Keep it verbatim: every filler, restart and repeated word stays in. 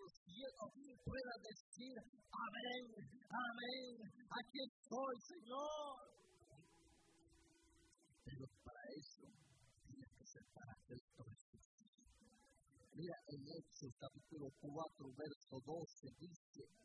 los cielos pueda decir, amén, amén, aquí estoy, Señor. Pero para eso tienes que aceptar a Cristo Jesús. Mira, en Hechos capítulo cuatro, verso doce, dice,